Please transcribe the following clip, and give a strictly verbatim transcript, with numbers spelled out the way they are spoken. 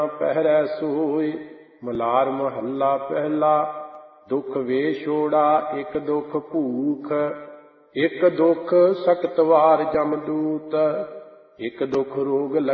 ਪਹਿਰੈ ਸੋਈ। ਮਲਾਰ ਮਹੱਲਾ ਪਹਿਲਾ। ਦੁਖ ਵੇਛੋੜਾ ਇਕ ਦੁਖ ਭੂਖ, ਇਕ ਦੁਖ ਸਖਤ ਵਾਰ ਜਮਦੂਤ, ਇਕ ਦੁਖ ਰੋਗ